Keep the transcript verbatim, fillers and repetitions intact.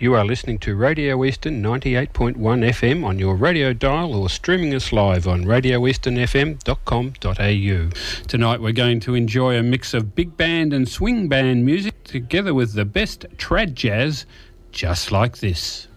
You are listening to Radio Eastern ninety-eight point one F M on your radio dial or streaming us live on radio eastern f m dot com dot a u. Tonight we're going to enjoy a mix of big band and swing band music together with the best trad jazz, just like this.